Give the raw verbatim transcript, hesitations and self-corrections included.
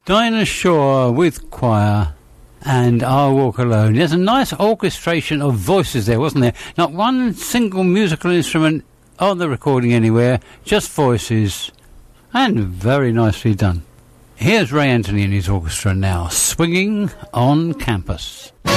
Dinah Shore with choir and I'll Walk Alone. There's a nice orchestration of voices there, wasn't there? Not one single musical instrument on the recording anywhere, just voices, and very nicely done. Here's Ray Anthony and his orchestra now, Swinging on Campus.